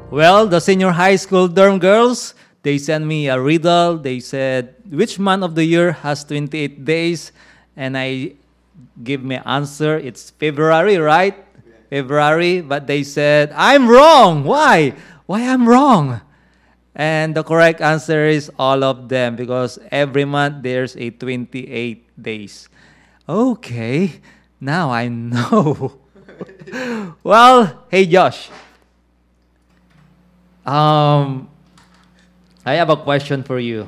Well, the senior high school dorm girls, they sent me a riddle. They said, which month of the year has 28 days? And I give my answer. It's February, right? February. But they said, I'm wrong. Why? Why I'm wrong? And the correct answer is all of them because every month there's a 28 days. Okay, now I know. Well, hey Josh. I have a question for you.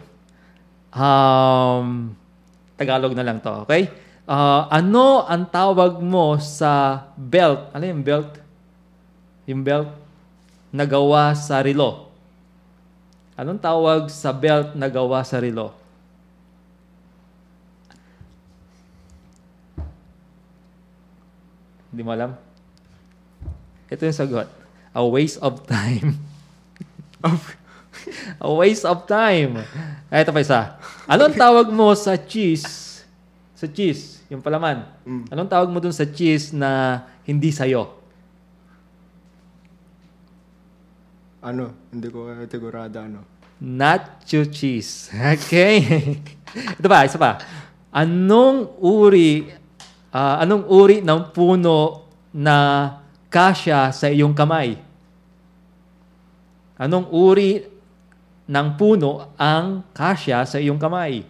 Tagalog na lang to, okay? Ano ang tawag mo sa belt? Ano yung belt? Yung belt na gawa sa relo. Anong tawag sa belt na gawa sa relo? Hindi mo alam? Ito yung sagot. A waste of time. A waste of time. Ito pa isa. Anong tawag mo sa cheese? Sa cheese, yung palaman. Anong tawag mo dun sa cheese na hindi sayo? Hindi ko sigurado Nacho cheese. Okay. Ito pa, isa pa. Anong uri ng puno na kasya sa iyong kamay? Anong uri ng puno ang kasya sa iyong kamay?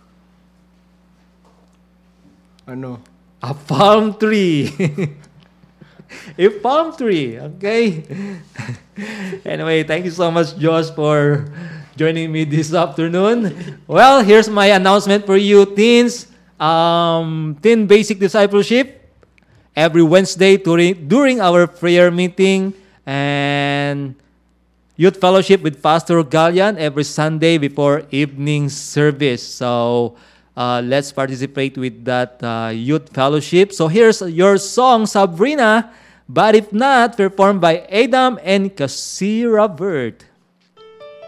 A palm tree. A palm tree. Okay. Anyway, thank you so much, Josh, for joining me this afternoon. Well, here's my announcement for you, teens. Teen Basic Discipleship every Wednesday during our prayer meeting, and Youth Fellowship with Pastor Gallian every Sunday before evening service. So let's participate with that Youth Fellowship. So here's your song, Sabrina, But If Not, performed by Adam and Kasira Bird.